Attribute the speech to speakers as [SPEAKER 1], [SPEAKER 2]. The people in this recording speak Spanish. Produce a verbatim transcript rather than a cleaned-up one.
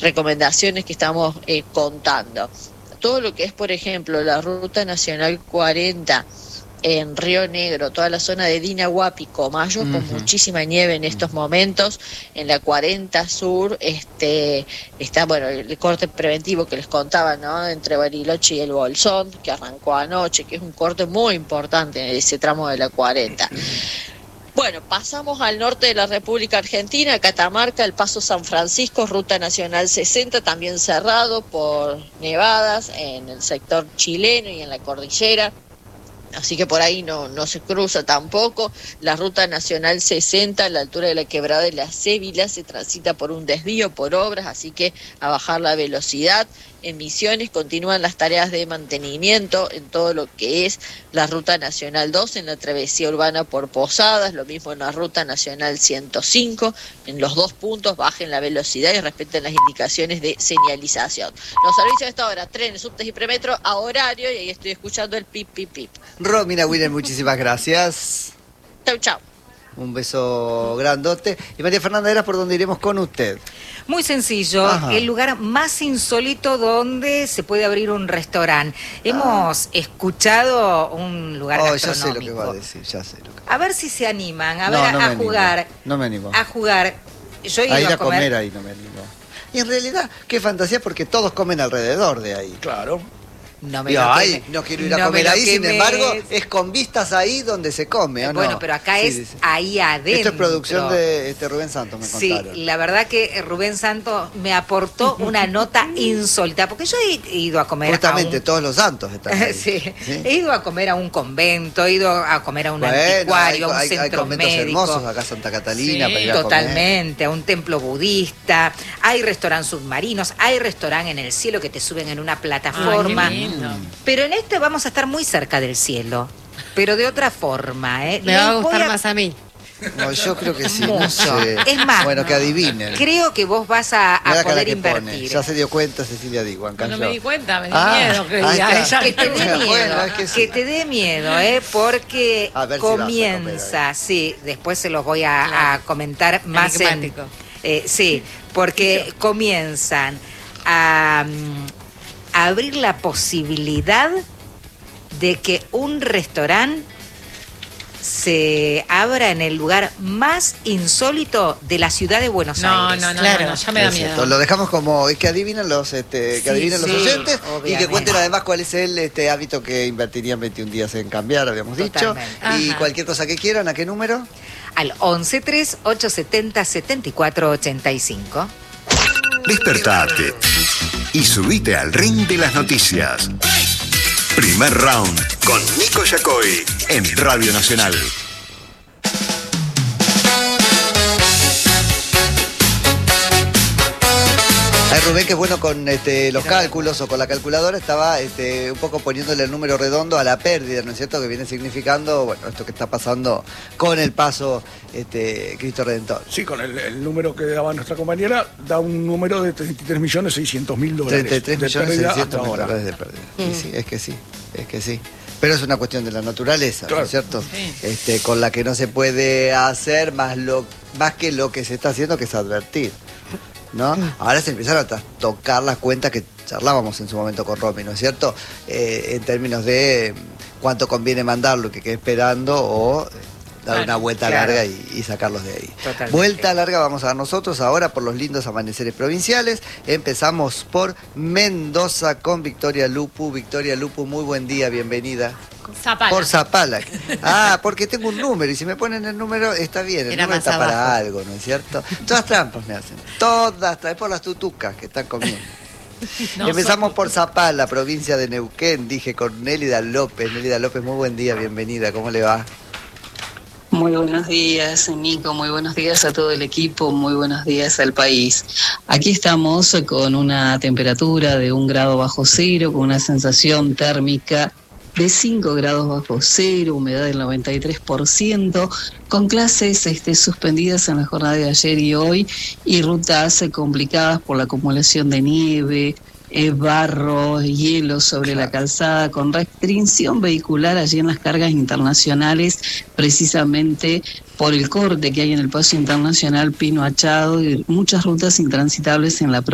[SPEAKER 1] recomendaciones que estamos eh, contando. Todo lo que es, por ejemplo, la Ruta Nacional cuarenta en Río Negro, toda la zona de Dinahuapi, Comayo, uh-huh. con muchísima nieve en estos momentos. En la cuarenta Sur este está, bueno, el corte preventivo que les contaba, ¿no?, entre Bariloche y el Bolsón, que arrancó anoche, que es un corte muy importante en ese tramo de la cuarenta. Bueno, pasamos al norte de la República Argentina, Catamarca, el Paso San Francisco, Ruta Nacional sesenta, también cerrado por nevadas en el sector chileno y en la cordillera. Así que por ahí no, no se cruza tampoco. La Ruta Nacional sesenta, a la altura de la Quebrada de la Cébila, se transita por un desvío, por obras, así que a bajar la velocidad. En Misiones continúan las tareas de mantenimiento en todo lo que es la Ruta Nacional dos, en la travesía urbana por Posadas, lo mismo en la Ruta Nacional ciento cinco, en los dos puntos bajen la velocidad y respeten las indicaciones de señalización. Los servicios de esta hora, trenes, subtes y premetro a horario, y ahí estoy escuchando el pip, pip, pip.
[SPEAKER 2] Romina Wiener, muchísimas gracias.
[SPEAKER 1] Chau, chau.
[SPEAKER 2] Un beso grandote. Y María Fernanda, ¿era por dónde iremos con usted?
[SPEAKER 3] Muy sencillo, Ajá. el lugar más insólito donde se puede abrir un restaurante. Hemos ah. escuchado un lugar
[SPEAKER 2] oh,
[SPEAKER 3] gastronómico.
[SPEAKER 2] Ya sé lo que va a decir, ya sé lo que va a
[SPEAKER 3] A ver si se animan, a
[SPEAKER 2] no,
[SPEAKER 3] ver,
[SPEAKER 2] no
[SPEAKER 3] a
[SPEAKER 2] me
[SPEAKER 3] jugar.
[SPEAKER 2] Animo. No me animo.
[SPEAKER 3] A jugar. Yo he ido
[SPEAKER 2] a ir a,
[SPEAKER 3] a comer.
[SPEAKER 2] comer ahí no me animo. Y en realidad, qué fantasía, porque todos comen alrededor de ahí.
[SPEAKER 4] Claro.
[SPEAKER 3] No me
[SPEAKER 2] Digo,
[SPEAKER 3] lo
[SPEAKER 2] ay,
[SPEAKER 3] queme.
[SPEAKER 2] no quiero ir a
[SPEAKER 3] no
[SPEAKER 2] comer ahí, sin
[SPEAKER 3] quemes.
[SPEAKER 2] embargo, es con vistas ahí donde se come, ¿o
[SPEAKER 3] bueno,
[SPEAKER 2] no?
[SPEAKER 3] pero acá
[SPEAKER 2] sí,
[SPEAKER 3] es
[SPEAKER 2] sí.
[SPEAKER 3] ahí adentro.
[SPEAKER 2] Esto es producción de este Rubén Santos, me
[SPEAKER 3] sí,
[SPEAKER 2] contaron.
[SPEAKER 3] Sí, la verdad que Rubén Santos me aportó una nota insólita, porque yo he ido a comer
[SPEAKER 2] Justamente,
[SPEAKER 3] a un...
[SPEAKER 2] todos los santos están ahí.
[SPEAKER 3] sí.
[SPEAKER 2] sí,
[SPEAKER 3] he ido a comer a un convento, he ido a comer a un
[SPEAKER 2] bueno,
[SPEAKER 3] anticuario,
[SPEAKER 2] hay,
[SPEAKER 3] a un
[SPEAKER 2] hay,
[SPEAKER 3] centro
[SPEAKER 2] hay conventos
[SPEAKER 3] médico.
[SPEAKER 2] hermosos, acá Santa Catalina,
[SPEAKER 3] Sí,
[SPEAKER 2] para ir a
[SPEAKER 3] totalmente,
[SPEAKER 2] comer.
[SPEAKER 3] a un templo budista, hay restaurantes submarinos, hay restaurante en el cielo que te suben en una plataforma.
[SPEAKER 5] Ay,
[SPEAKER 3] pero en este vamos a estar muy cerca del cielo, pero de otra forma, ¿eh?
[SPEAKER 5] Me
[SPEAKER 3] Les
[SPEAKER 5] va a gustar
[SPEAKER 3] voy
[SPEAKER 5] más a mí.
[SPEAKER 2] No, yo creo que sí.
[SPEAKER 3] Mucho.
[SPEAKER 2] No sé.
[SPEAKER 3] Es más,
[SPEAKER 2] bueno, que adivinen.
[SPEAKER 3] Creo que vos vas a, a poder invertir.
[SPEAKER 2] Pone. Ya se dio cuenta Cecilia Diguan.
[SPEAKER 5] No, no me di cuenta, me dio
[SPEAKER 2] ah,
[SPEAKER 5] miedo. Que, ya,
[SPEAKER 3] ya, que te dé miedo,
[SPEAKER 2] bueno, es que,
[SPEAKER 3] que
[SPEAKER 2] sí.
[SPEAKER 3] te dé miedo, ¿eh? Porque comienza,
[SPEAKER 2] si
[SPEAKER 3] sí, después se los voy a, claro. a comentar más en, eh, sí, porque comienzan a, a abrir la posibilidad de que un restaurante se abra en el lugar más insólito de la ciudad de Buenos
[SPEAKER 5] no,
[SPEAKER 3] Aires.
[SPEAKER 5] No, no,
[SPEAKER 3] claro.
[SPEAKER 5] no, no, ya me da miedo.
[SPEAKER 2] Exacto. Lo dejamos como, es que adivinen los, este, que
[SPEAKER 3] sí,
[SPEAKER 2] adivinen
[SPEAKER 3] sí,
[SPEAKER 2] los oyentes
[SPEAKER 3] obviamente.
[SPEAKER 2] Y que cuenten además cuál es el este hábito que invertirían veintiún días en cambiar, habíamos
[SPEAKER 3] Totalmente.
[SPEAKER 2] dicho. Ajá. Y cualquier cosa que quieran, ¿a qué número?
[SPEAKER 3] Al once tres ocho setenta setenta y cuatro ochenta y cinco.
[SPEAKER 6] Despertate y subite al ring de las noticias. Primer round con Nico Yacoy en Radio Nacional.
[SPEAKER 2] Ay, Rubén, que es bueno con este, los cálculos o con la calculadora, estaba este, un poco poniéndole el número redondo a la pérdida, ¿no es cierto? Que viene significando, bueno, esto que está pasando con el paso este, Cristo Redentor.
[SPEAKER 4] Sí, con el, el número que daba nuestra compañera, da un número de treinta y tres millones seiscientos mil dólares.
[SPEAKER 2] treinta y tres millones seiscientos mil dólares de pérdida.
[SPEAKER 3] Mm.
[SPEAKER 2] Sí, sí, es que sí, es que sí. Pero es una cuestión de la naturaleza, claro. ¿No es cierto?
[SPEAKER 5] Sí.
[SPEAKER 2] Este, con la que no se puede hacer más, lo, más que lo que se está haciendo, que es advertir. ¿No? Ahora se empezaron a tocar las cuentas que charlábamos en su momento con Romy, ¿no es cierto? Eh, en términos de cuánto conviene mandarlo, que quede esperando, o dar claro, una vuelta claro. larga y, y sacarlos de ahí. Totalmente. Vuelta larga vamos a dar nosotros ahora por los lindos amaneceres provinciales. Empezamos por Mendoza con Victoria Lupu. Victoria Lupu, muy buen día, bienvenida.
[SPEAKER 5] Zapala.
[SPEAKER 2] Por Zapala. Ah, porque tengo un número y si me ponen el número está bien, el Era número está abajo. Para algo, ¿no es cierto? Todas trampas me hacen, todas, es por las tutucas que están comiendo. No, Empezamos son... por Zapala, provincia de Neuquén, dije con Nélida López. Nélida López, muy buen día, bienvenida, ¿cómo le va?
[SPEAKER 7] Muy buenos días, Nico, muy buenos días a todo el equipo, muy buenos días al país. Aquí estamos con una temperatura de un grado bajo cero, con una sensación térmica de cinco grados bajo cero, humedad del noventa y tres por ciento, con clases este, suspendidas en la jornada de ayer y hoy, y rutas eh, complicadas por la acumulación de nieve, eh, barro, hielo sobre claro. la calzada, con restricción vehicular allí en las cargas internacionales, precisamente por el corte que hay en el paso internacional Pino Achado y muchas rutas intransitables en la provincia.